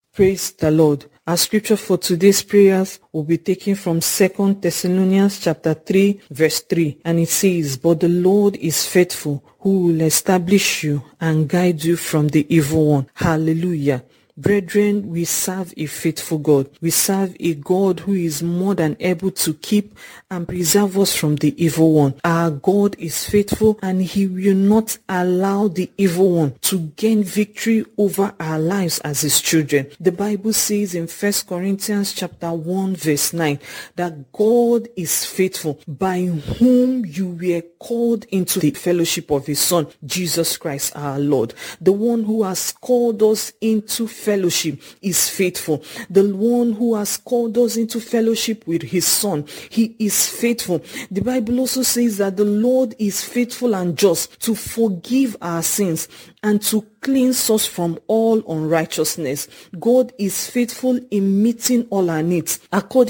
Praise the Lord. Our scripture for today's prayers will be taken from 2 Thessalonians chapter 3 verse 3, and it says, "But the Lord is faithful, who will establish you and guide you from the evil one." Hallelujah. Brethren, we serve a faithful God. We serve a God who is more than able to keep and preserve us from the evil one. Our God is faithful, and he will not allow the evil one to gain victory over our lives as his children. The Bible says in 1 Corinthians chapter 1 verse 9 that God is faithful, by whom you were called into the fellowship of his Son, Jesus Christ our Lord. The one who has called us into fellowship is faithful. The one who has called us into fellowship with his Son, he is faithful. The Bible also says that the Lord is faithful and just to forgive our sins and to cleanse us from all unrighteousness. God is faithful in meeting all our needs according